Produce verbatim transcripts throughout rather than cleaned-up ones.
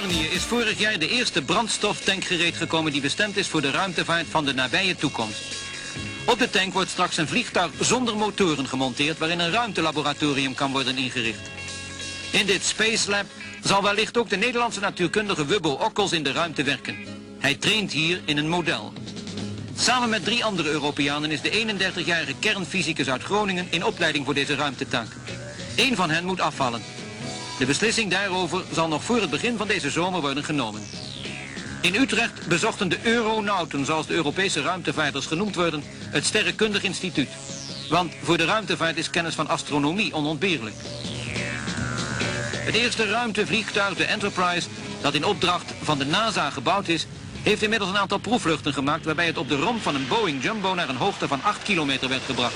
Californië is vorig jaar de eerste brandstoftank gereed gekomen die bestemd is voor de ruimtevaart van de nabije toekomst. Op de tank wordt straks een vliegtuig zonder motoren gemonteerd waarin een ruimtelaboratorium kan worden ingericht. In dit Space Lab zal wellicht ook de Nederlandse natuurkundige Wubbo Okkels in de ruimte werken. Hij traint hier in een model. Samen met drie andere Europeanen is de eenendertigjarige kernfysicus uit Groningen in opleiding voor deze ruimtetaak. Eén van hen moet afvallen. De beslissing daarover zal nog voor het begin van deze zomer worden genomen. In Utrecht bezochten de Euronauten, zoals de Europese ruimtevaarders genoemd worden, het Sterrenkundig Instituut. Want voor de ruimtevaart is kennis van astronomie onontbeerlijk. Het eerste ruimtevliegtuig, de Enterprise, dat in opdracht van de NASA gebouwd is, heeft inmiddels een aantal proefvluchten gemaakt waarbij het op de romp van een Boeing Jumbo naar een hoogte van acht kilometer werd gebracht.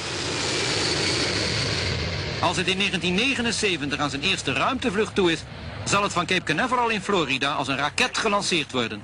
Als het in negentien negenenzeventig aan zijn eerste ruimtevlucht toe is, zal het van Cape Canaveral in Florida als een raket gelanceerd worden.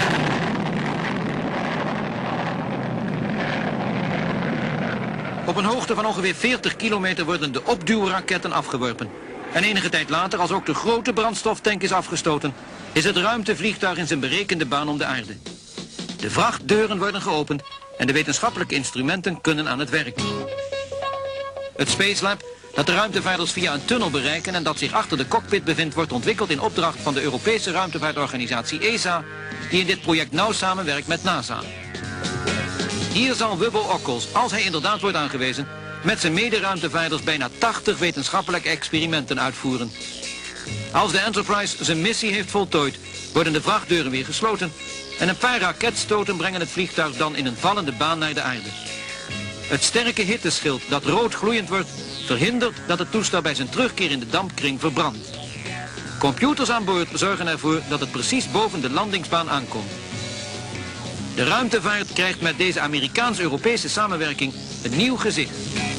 Op een hoogte van ongeveer veertig kilometer worden de opduwraketten afgeworpen. En enige tijd later, als ook de grote brandstoftank is afgestoten, is het ruimtevliegtuig in zijn berekende baan om de aarde. De vrachtdeuren worden geopend en de wetenschappelijke instrumenten kunnen aan het werk. Het Space Lab, dat de ruimtevaarders via een tunnel bereiken en dat zich achter de cockpit bevindt, wordt ontwikkeld in opdracht van de Europese ruimtevaartorganisatie E S A, die in dit project nauw samenwerkt met NASA. Hier zal Wubbo Okkels, als hij inderdaad wordt aangewezen, met zijn mederuimtevaarders bijna tachtig wetenschappelijke experimenten uitvoeren. Als de Enterprise zijn missie heeft voltooid, worden de vrachtdeuren weer gesloten en een paar raketstoten brengen het vliegtuig dan in een vallende baan naar de aarde. Het sterke hitteschild dat rood gloeiend wordt, verhindert dat het toestel bij zijn terugkeer in de dampkring verbrandt. Computers aan boord zorgen ervoor dat het precies boven de landingsbaan aankomt. De ruimtevaart krijgt met deze Amerikaans-Europese samenwerking een nieuw gezicht.